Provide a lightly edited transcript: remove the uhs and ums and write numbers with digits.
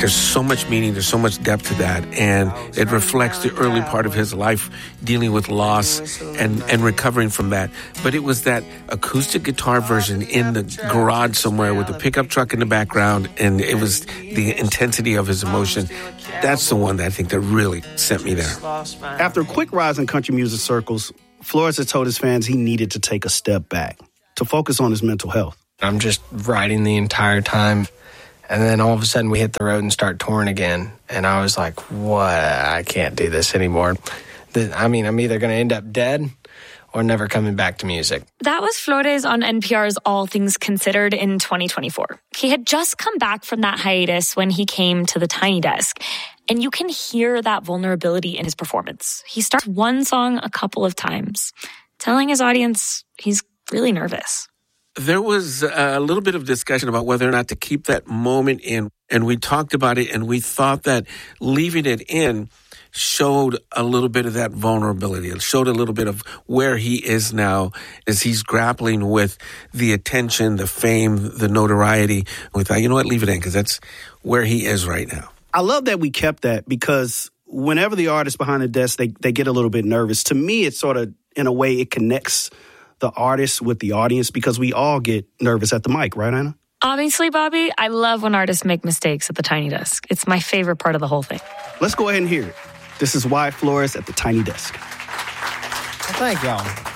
There's so much meaning, there's so much depth to that, and it reflects the early part of his life dealing with loss and recovering from that. But it was that acoustic guitar version in the garage somewhere with the pickup truck in the background, and it was the intensity of his emotion. That's the one that I think that really sent me there. After a quick rise in country music circles, Flores had told his fans he needed to take a step back to focus on his mental health. I'm just writing the entire time. And then all of a sudden we hit the road and start touring again. And I was like, what? I can't do this anymore. I'm either going to end up dead or never coming back to music. That was Flores on NPR's All Things Considered in 2024. He had just come back from that hiatus when he came to the Tiny Desk. And you can hear that vulnerability in his performance. He starts one song a couple of times, telling his audience he's really nervous. There was a little bit of discussion about whether or not to keep that moment in. And we talked about it, and we thought that leaving it in showed a little bit of that vulnerability. It showed a little bit of where he is now as he's grappling with the attention, the fame, the notoriety. We thought, you know what, leave it in, because that's where he is right now. I love that we kept that, because whenever the artist behind the desk, they get a little bit nervous. To me, it's sort of, in a way, it connects the artist with the audience, because we all get nervous at the mic, right, Anna? Obviously, Bobby, I love when artists make mistakes at the Tiny Desk. It's my favorite part of the whole thing. Let's go ahead and hear it. This is Wyatt Flores at the Tiny Desk. Well, thank y'all.